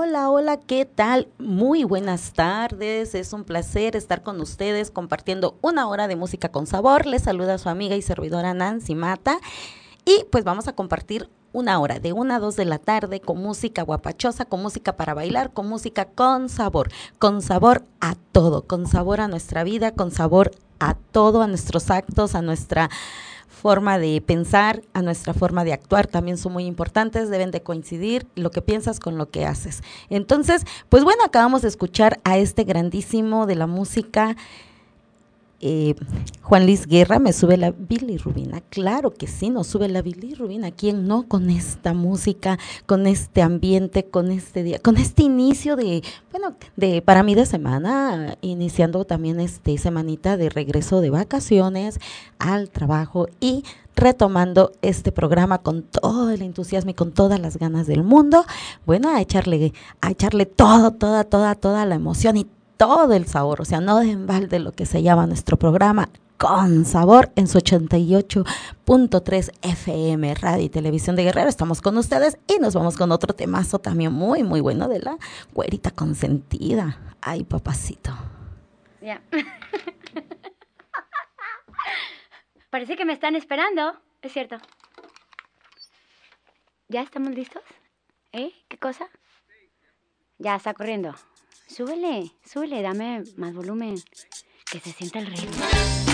Hola, hola, ¿qué tal? Muy buenas tardes, es un placer estar con ustedes compartiendo una hora de música con sabor. Les saluda su amiga y servidora Nancy Mata y pues vamos a compartir una hora de 1 a 2 de la tarde con música guapachosa, con música para bailar, con música con sabor a todo, con sabor a nuestra vida, con sabor a todo, a nuestros actos, a nuestra forma de pensar, a nuestra forma de actuar, también son muy importantes, deben de coincidir lo que piensas con lo que haces. Entonces, pues bueno, acabamos de escuchar a este grandísimo de la música, eh, Juan Luis Guerra, me sube la bilirrubina. Claro que sí, nos sube la bilirrubina. ¿Quién no? Con esta música, con este ambiente, con este día, con este inicio de, bueno, de para mí de semana, iniciando también semanita de regreso de vacaciones al trabajo y retomando este programa con todo el entusiasmo y con todas las ganas del mundo. Bueno, a echarle toda la emoción y todo el sabor, o sea, no de en balde lo que se llama nuestro programa con sabor en su 88.3 FM Radio y Televisión de Guerrero. Estamos con ustedes y nos vamos con otro temazo también muy, muy bueno de la güerita consentida. Ay, papacito. Ya. Parece que me están esperando, es cierto. ¿Ya estamos listos? ¿Qué cosa? Ya está corriendo. Súbele, dame más volumen. Que se sienta el ritmo.